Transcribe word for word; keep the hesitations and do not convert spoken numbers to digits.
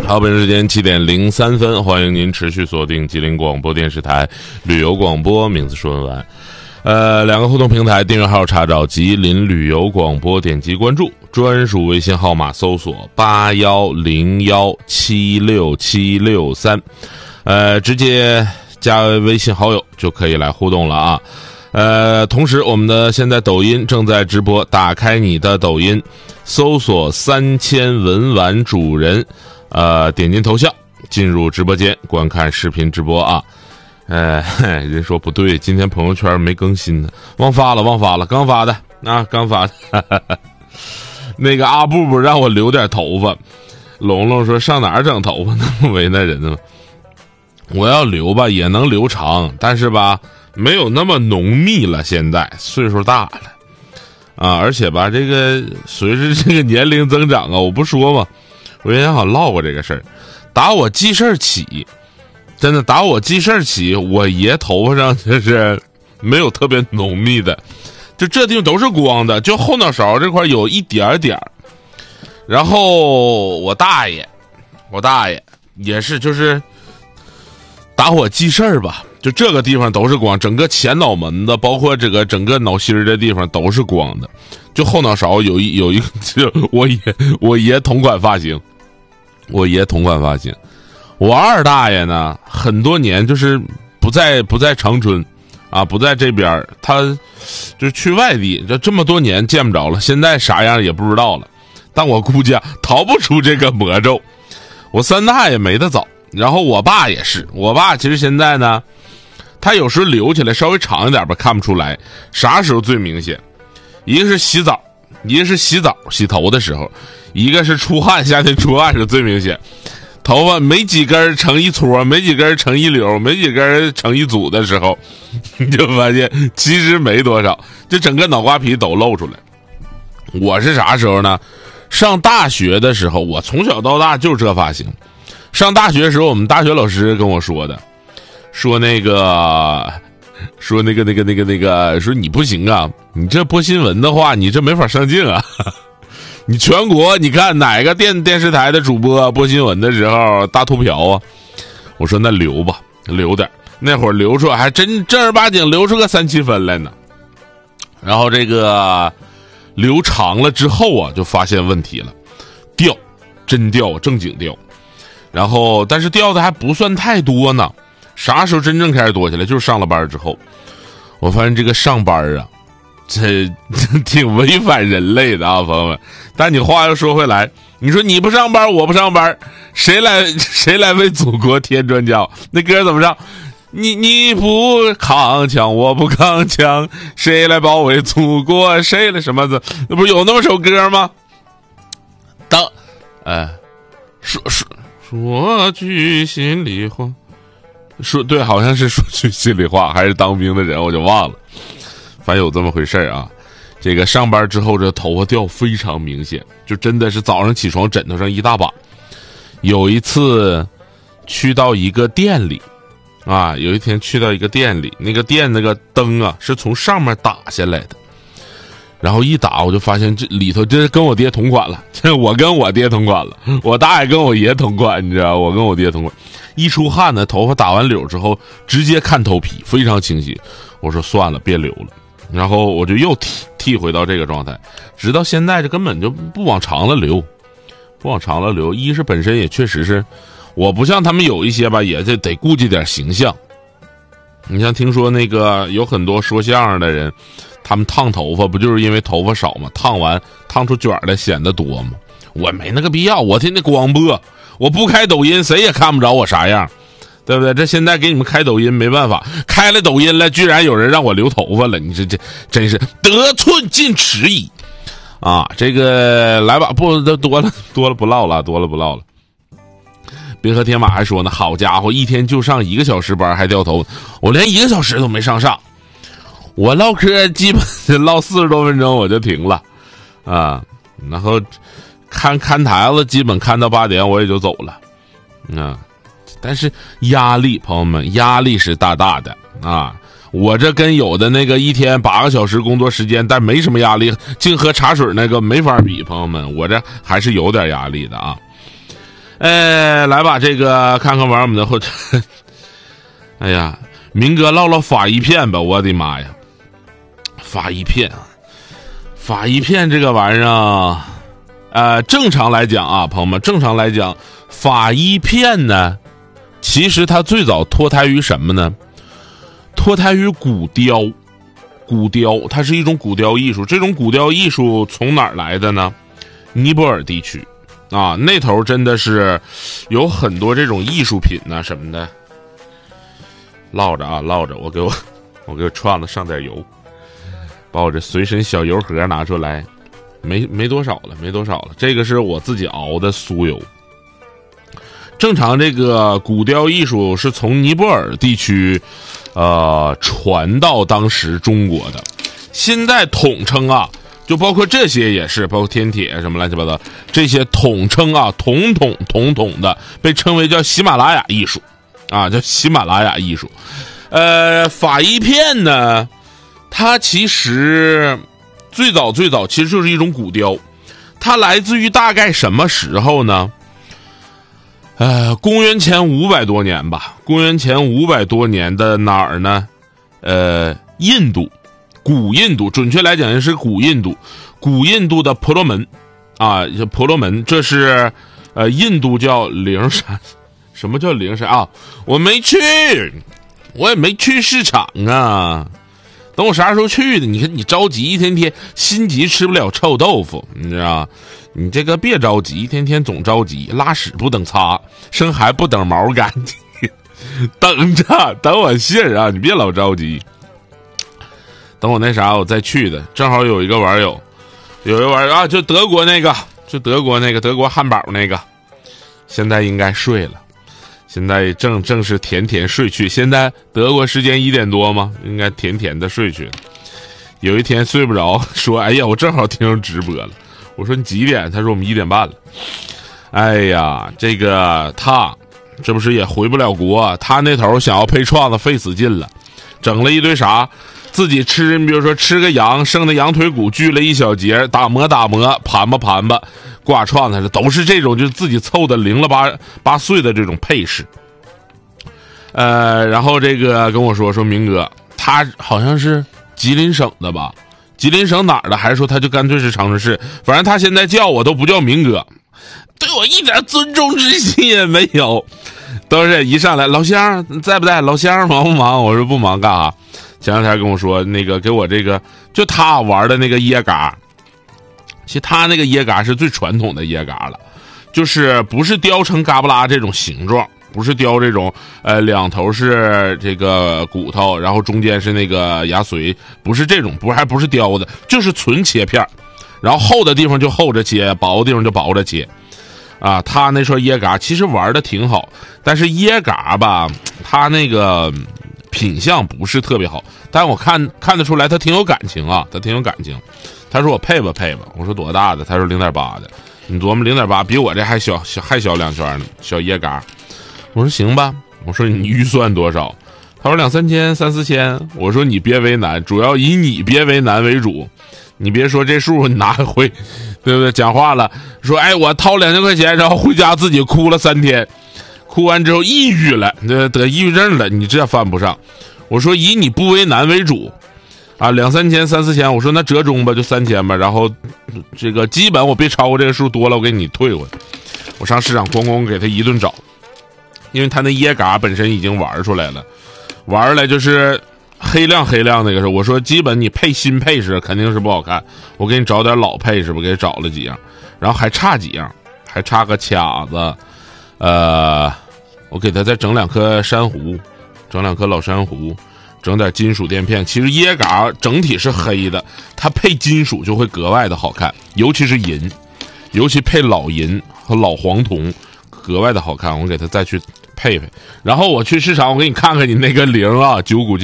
好，北京时间七点零三分，欢迎您持续锁定吉林广播电视台旅游广播，名字说文完。呃，两个互动平台订阅号查找吉林旅游广播，点击关注，专属微信号码搜索八幺零幺七六七六三，呃，直接加微信好友就可以来互动了啊。呃，同时我们的现在抖音正在直播，打开你的抖音，搜索三千文玩主人，呃，点进头像，进入直播间观看视频直播啊。呃，人说不对，今天朋友圈没更新呢，忘发了，忘发了，刚发的啊，刚发的。呵呵呵那个阿布布让我留点头发，龙龙说上哪儿整头发呢？为难人呢。我要留吧，也能留长，但是吧，没有那么浓密了。现在岁数大了啊，而且吧，这个随着这个年龄增长啊，我不说嘛，我原先好像唠过这个事儿，打我记事儿起。真的打我记事儿起，我爷头发上就是没有特别浓密的，就这地方都是光的，就后脑勺这块有一点点。然后我大爷，我大爷也是，就是打我记事儿吧，就这个地方都是光，整个前脑门子，包括这个整个脑心儿的地方都是光的，就后脑勺有一有一就我爷我爷同款发型，我爷同款发型。我二大爷呢，很多年就是不在不在长春，啊，不在这边，他就去外地，就这么多年见不着了，现在啥样也不知道了。但我估计啊，逃不出这个魔咒。我三大爷没得早，然后我爸也是，我爸其实现在呢，他有时候留起来稍微长一点吧，看不出来啥时候最明显。一个是洗澡，一个是洗澡洗头的时候，一个是出汗，夏天出汗是最明显。头发没几根成一撮，没几根成一绺，没几根成一组的时候，你就发现其实没多少，就整个脑瓜皮都露出来。我是啥时候呢？上大学的时候，我从小到大就这发型。上大学的时候，我们大学老师跟我说的，说那个，说那个那个那个那个，说你不行啊，你这播新闻的话，你这没法上镜啊。你全国你看哪个电电视台的主播播新闻的时候大秃瓢啊？我说那留吧，留点，那会儿留出还真正儿八经留出个三七分来呢。然后这个留长了之后啊，就发现问题了，掉，真掉，正经掉。然后但是掉的还不算太多呢。啥时候真正开始多起来？就是上了班之后，我发现这个上班啊。这挺违反人类的啊，朋友们。但你话又说回来，你说你不上班，我不上班，谁来谁来为祖国添砖胶？那歌怎么唱？你你不扛枪，我不扛枪，谁来保卫祖国？谁来什么的？那不是有那么首歌吗？当，哎，说说说句心里话，说对，好像是说句心里话，还是当兵的人，我就忘了。反正有这么回事啊，这个上班之后这头发掉非常明显，就真的是早上起床枕头上一大把。有一次去到一个店里啊，有一天去到一个店里，那个店那个灯啊是从上面打下来的，然后一打我就发现这里头这跟我爹同款了，这我跟我爹同款了，我大爷跟我爷同款，你知道，我跟我爹同款。一出汗呢，头发打完绺之后直接看头皮，非常清晰。我说算了，别留了。然后我就又剃剃回到这个状态，直到现在这根本就不往长了留，不往长了留。一是本身也确实是，我不像他们有一些吧，也得得顾及点形象。你像听说那个有很多说相声的人，他们烫头发不就是因为头发少吗？烫完烫出卷来显得多吗？我没那个必要，我天天光播，我不开抖音谁也看不着我啥样。对不对？这现在给你们开抖音没办法，开了抖音了，居然有人让我留头发了，你这这真是得寸进尺矣啊！这个来吧，不多了多了不唠了，多了不唠了。别和天马还说呢，好家伙，一天就上一个小时班还掉头，我连一个小时都没上上，我唠嗑基本唠四十多分钟我就停了啊，然后看看台子基本看到八点我也就走了啊。但是压力，朋友们，压力是大大的啊！我这跟有的那个一天八个小时工作时间，但没什么压力，净喝茶水那个没法比，朋友们，我这还是有点压力的啊。 呃，来吧，这个看看玩我们的后。哎呀，民哥唠唠法医片吧，我的妈呀！法医片啊，法医片这个玩意儿啊，呃，正常来讲啊，朋友们，正常来讲，法医片呢，其实它最早脱胎于什么呢？脱胎于古雕，古雕，它是一种古雕艺术。这种古雕艺术从哪儿来的呢？尼泊尔地区啊，那头真的是有很多这种艺术品呐、啊、什么的。烙着啊，烙着，我给我，我给我串了上点油，把我这随身小油盒拿出来，没没多少了，没多少了。这个是我自己熬的酥油。正常这个古雕艺术是从尼泊尔地区，呃，传到当时中国的。现在统称啊，就包括这些也是，包括天铁什么乱七八糟，这些统称啊，统统统统的被称为叫喜马拉雅艺术。啊，叫喜马拉雅艺术。呃，法医片呢，它其实最早最早其实就是一种古雕，它来自于大概什么时候呢？呃，公元前五百多年吧，公元前五百多年的哪儿呢？呃，印度，古印度，准确来讲是古印度，古印度的婆罗门，啊，婆罗门，这是呃印度叫灵山。什么叫灵山啊？我没去，我也没去市场啊。等我啥时候去的？你看你着急，一天天心急吃不了臭豆腐，你知道？你这个别着急，一天天总着急，拉屎不等擦，生孩不等毛干净。等着，等我信儿啊！你别老着急。等我那啥，我再去的。正好有一个网友，有一个网友啊，就德国那个，就德国那个德国汉堡那个，现在应该睡了。现在正正是甜甜睡去，现在德国时间一点多吗？应该甜甜的睡去。有一天睡不着，说：“哎呀，我正好听上直播了。”我说：“你几点？”他说：“我们一点半了。”哎呀，这个他这不是也回不了国？他那头想要配创子，费死劲了，整了一堆啥，自己吃，你比如说吃个羊，剩的羊腿骨锯了一小节，打磨打磨，盘吧盘吧。挂串子都是这种，就是自己凑的零了八八碎的这种配饰。呃，然后这个跟我说说明哥，他好像是吉林省的吧？吉林省哪儿的？还是说他就干脆是长春市？反正他现在叫我都不叫明哥，对我一点尊重之心也没有，都是一上来老乡在不在？老乡忙不忙？我说不忙，干啥？前两天跟我说那个给我这个就他玩的那个椰嘎。其实他那个椰嘎是最传统的椰嘎了，就是不是雕成嘎巴拉这种形状，不是雕这种呃两头是这个骨头，然后中间是那个牙髓，不是这种，不还不是雕的，就是纯切片，然后厚的地方就厚着切，薄的地方就薄着切。啊，他那串椰嘎其实玩的挺好，但是椰嘎吧，他那个品相不是特别好，但我看看得出来他挺有感情啊，他挺有感情。他说我配吧配吧，我说多大的？他说零点八的。你琢磨零点八比我这还小小还小两圈呢，小椰嘎。我说行吧，我说你预算多少？他说两三千三四千。我说你别为难，主要以你别为难为主。你别说这数你拿回，对不对？讲话了，说哎我掏两千块钱，然后回家自己哭了三天，哭完之后抑郁了，得得抑郁症了，你这犯不上。我说以你不为难为主。啊，两三千三四千，我说那折中吧，就三千吧，然后这个基本我别超过这个数，多了我给你退回去。我上市场咣咣给他一顿找，因为他那椰嘎本身已经玩出来了，玩出来就是黑亮黑亮那个时候，我说基本你配新配饰肯定是不好看，我给你找点老配饰，我给你找了几样，然后还差几样，还差个卡子，呃，我给他再整两颗珊瑚，整两颗老珊瑚。整点金属垫片，其实椰嘎整体是黑的，它配金属就会格外的好看，尤其是银，尤其配老银和老黄铜，格外的好看。我给它再去配配，然后我去市场，我给你看看你那个铃啊，九股金。